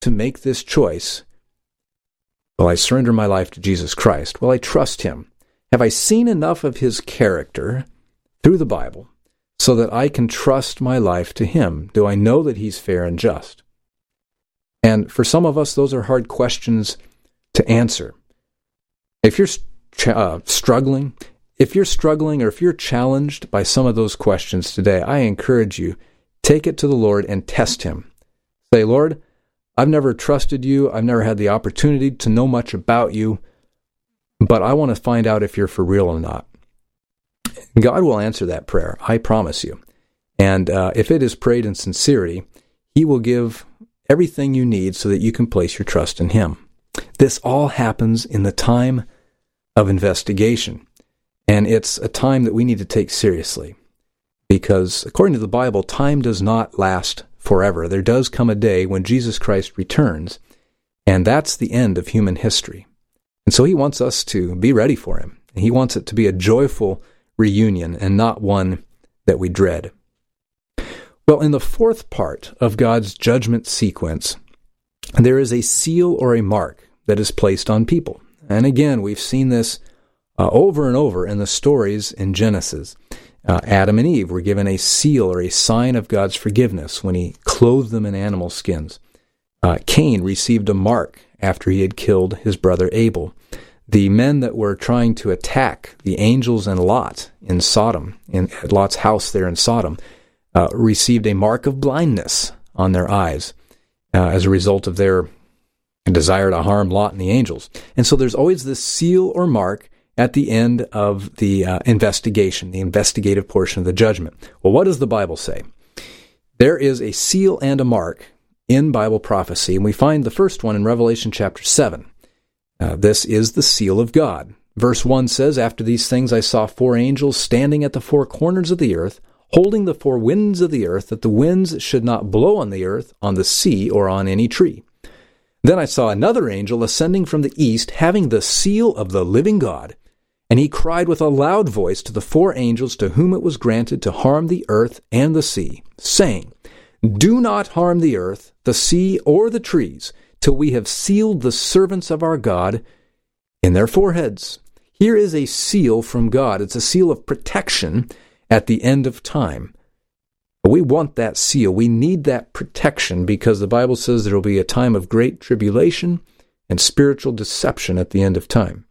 to make this choice? Will I surrender my life to Jesus Christ? Will I trust him? Have I seen enough of his character through the Bible so that I can trust my life to him? Do I know that he's fair and just? And for some of us, those are hard questions to answer. If you're struggling, or if you're challenged by some of those questions today, I encourage you, take it to the Lord and test him. Say, Lord, I've never trusted you. I've never had the opportunity to know much about you, but I want to find out if you're for real or not. God will answer that prayer, I promise you. And if it is prayed in sincerity, he will give everything you need so that you can place your trust in him. This all happens in the time of investigation. And it's a time that we need to take seriously. Because according to the Bible, time does not last forever. There does come a day when Jesus Christ returns, and that's the end of human history. And so he wants us to be ready for him. He wants it to be a joyful reunion and not one that we dread. Well, in the fourth part of God's judgment sequence, there is a seal or a mark that is placed on people. And again, we've seen this over and over in the stories in Genesis. Adam and Eve were given a seal or a sign of God's forgiveness when he clothed them in animal skins. Cain received a mark after he had killed his brother Abel. The men that were trying to attack the angels and Lot in Sodom, in Lot's house there in Sodom, received a mark of blindness on their eyes as a result of their desire to harm Lot and the angels. And so there's always this seal or mark at the end of the investigation, the investigative portion of the judgment. Well, what does the Bible say? There is a seal and a mark in Bible prophecy, and we find the first one in Revelation chapter 7. This is the seal of God. Verse 1 says, "After these things I saw 4 angels standing at the 4 corners of the earth, holding the 4 winds of the earth, that the winds should not blow on the earth, on the sea, or on any tree. Then I saw another angel ascending from the east, having the seal of the living God. And he cried with a loud voice to the 4 angels to whom it was granted to harm the earth and the sea, saying, 'Do not harm the earth, the sea, or the trees, till we have sealed the servants of our God in their foreheads.'" Here is a seal from God. It's a seal of protection at the end of time. We want that seal. We need that protection because the Bible says there will be a time of great tribulation and spiritual deception at the end of time.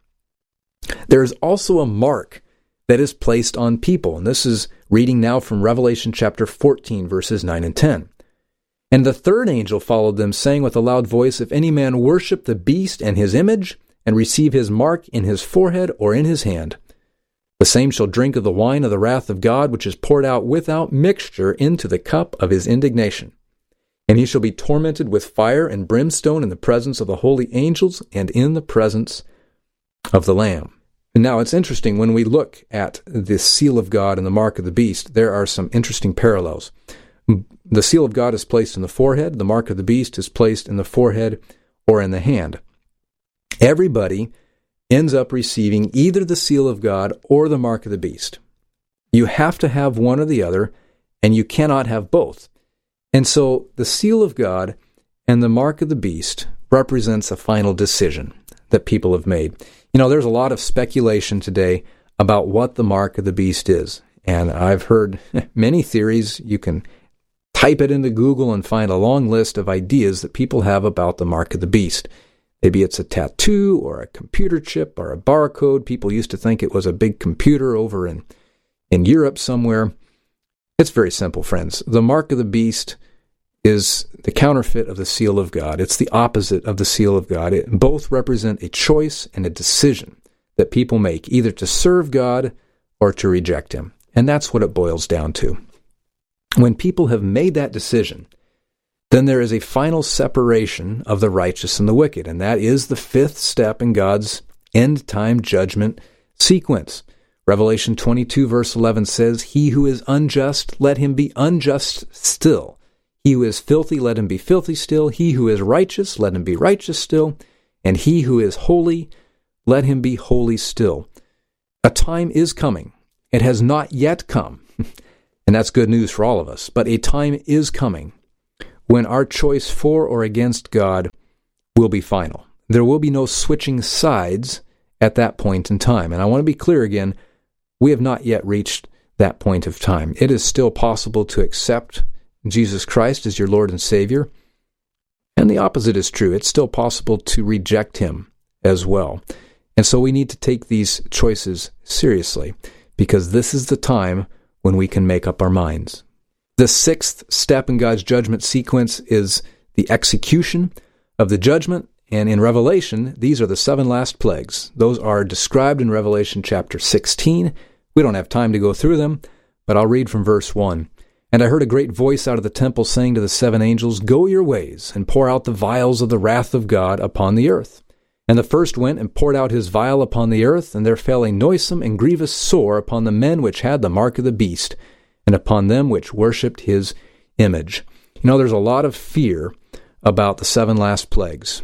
There is also a mark that is placed on people, and this is reading now from Revelation chapter 14, verses 9 and 10. "And the 3rd angel followed them, saying with a loud voice, 'If any man worship the beast and his image, and receive his mark in his forehead or in his hand, the same shall drink of the wine of the wrath of God, which is poured out without mixture into the cup of his indignation. And he shall be tormented with fire and brimstone in the presence of the holy angels and in the presence of the Lamb.'" And now it's interesting, when we look at the seal of God and the mark of the beast, there are some interesting parallels. The seal of God is placed in the forehead. The mark of the beast is placed in the forehead or in the hand. Everybody ends up receiving either the seal of God or the mark of the beast. You have to have one or the other, and you cannot have both. And so the seal of God and the mark of the beast represents a final decision that people have made. You know, there's a lot of speculation today about what the mark of the beast is. And I've heard many theories. You can type it into Google and find a long list of ideas that people have about the mark of the beast. Maybe it's a tattoo or a computer chip or a barcode. People used to think it was a big computer over in Europe somewhere. It's very simple, friends. The mark of the beast is the counterfeit of the seal of God. It's the opposite of the seal of God. Both represent a choice and a decision that people make, either to serve God or to reject him. And that's what it boils down to. When people have made that decision, then there is a final separation of the righteous and the wicked, and that is the 5th step in God's end-time judgment sequence. Revelation 22, verse 11 says, "He who is unjust, let him be unjust still. He who is filthy, let him be filthy still. He who is righteous, let him be righteous still. And he who is holy, let him be holy still." A time is coming. It has not yet come, and that's good news for all of us, but a time is coming when our choice for or against God will be final. There will be no switching sides at that point in time. And I want to be clear again, we have not yet reached that point of time. It is still possible to accept Jesus Christ as your Lord and Savior, and the opposite is true. It's still possible to reject Him as well. And so we need to take these choices seriously, because this is the time when we can make up our minds. The sixth step in God's judgment sequence is the execution of the judgment. And in Revelation, these are the 7 last plagues. Those are described in Revelation chapter 16. We don't have time to go through them, but I'll read from verse 1. And I heard a great voice out of the temple saying to the 7 angels, "Go your ways, and pour out the vials of the wrath of God upon the earth." And the first went and poured out his vial upon the earth, and there fell a noisome and grievous sore upon the men which had the mark of the beast, and upon them which worshipped his image. You know, there's a lot of fear about the 7 last plagues.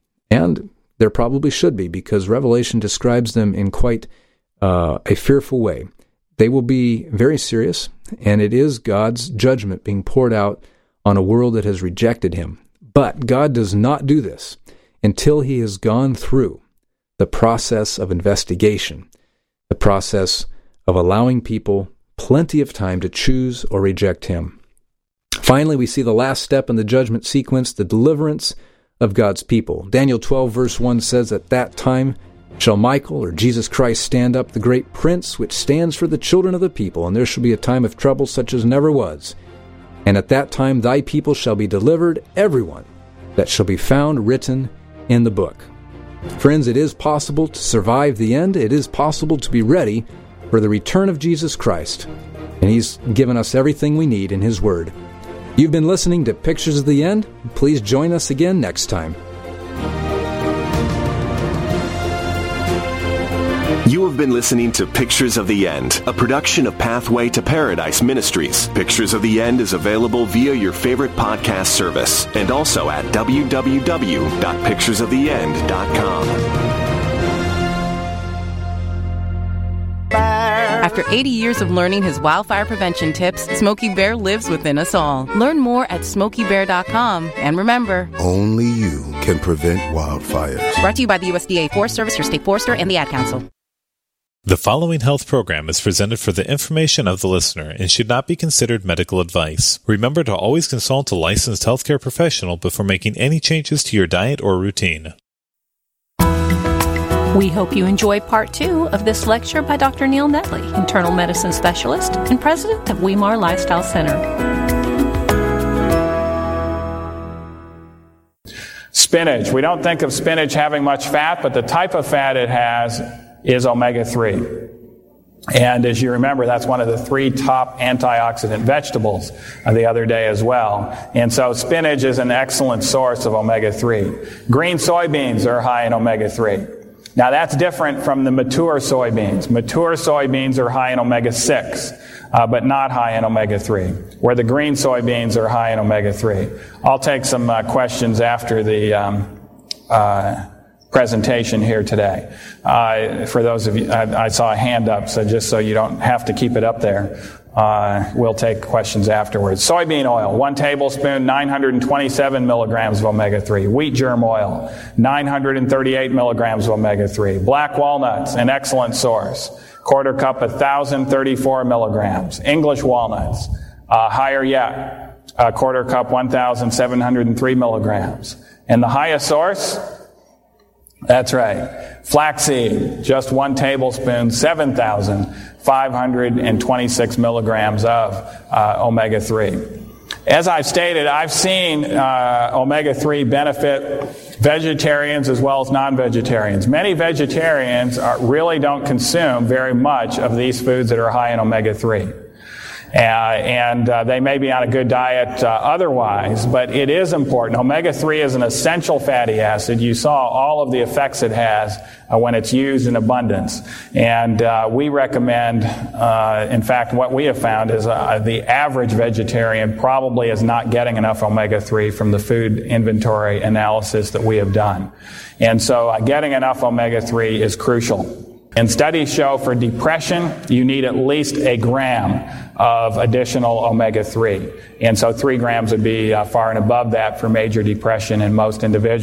And there probably should be, because Revelation describes them in quite a fearful way. They will be very serious, and it is God's judgment being poured out on a world that has rejected Him. But God does not do this until He has gone through the process of investigation, the process of allowing people plenty of time to choose or reject Him. Finally, we see the last step in the judgment sequence, the deliverance of God's people. Daniel 12 verse 1 says, "At that time shall Michael," or Jesus Christ, "stand up, the great prince, which stands for the children of the people, and there shall be a time of trouble such as never was. And at that time thy people shall be delivered, everyone that shall be found written in the book." Friends, it is possible to survive the end. It is possible to be ready for the return of Jesus Christ. And He's given us everything we need in His Word. You've been listening to Pictures of the End. Please join us again next time. You have been listening to Pictures of the End, a production of Pathway to Paradise Ministries. Pictures of the End is available via your favorite podcast service and also at www.picturesoftheend.com. After 80 years of learning his wildfire prevention tips, Smokey Bear lives within us all. Learn more at SmokeyBear.com. And remember, only you can prevent wildfires. Brought to you by the USDA Forest Service, your state forester, and the Ad Council. The following health program is presented for the information of the listener and should not be considered medical advice. Remember to always consult a licensed healthcare professional before making any changes to your diet or routine. We hope you enjoy part 2 of this lecture by Dr. Neil Netley, internal medicine specialist and president of Weimar Lifestyle Center. Spinach. We don't think of spinach having much fat, but the type of fat it has is omega-3. And as you remember, that's one of the 3 top antioxidant vegetables the other day as well. And so spinach is an excellent source of omega-3. Green soybeans are high in omega-3. Now that's different from the mature soybeans. Mature soybeans are high in omega-6, but not high in omega-3, where the green soybeans are high in omega-3. I'll take some questions after the presentation here today. For those of you, I saw a hand up, so just so you don't have to keep it up there, we'll take questions afterwards. Soybean oil, 1 tablespoon, 927 milligrams of omega-3. Wheat germ oil, 938 milligrams of omega-3. Black walnuts, an excellent source. Quarter cup, 1,034 milligrams. English walnuts, higher yet. Quarter cup, 1,703 milligrams. And the highest source? That's right. Flaxseed, just 1 tablespoon, 7,526 milligrams of omega-3. As I've stated, I've seen omega-3 benefit vegetarians as well as non-vegetarians. Many vegetarians really don't consume very much of these foods that are high in omega-3. And they may be on a good diet otherwise, but it is important. Omega-3 is an essential fatty acid. You saw all of the effects it has when it's used in abundance. And we recommend, in fact, what we have found is the average vegetarian probably is not getting enough omega-3 from the food inventory analysis that we have done. And so getting enough omega-3 is crucial. And studies show for depression, you need at least a gram of additional omega-3. And so 3 grams would be far and above that for major depression in most individuals.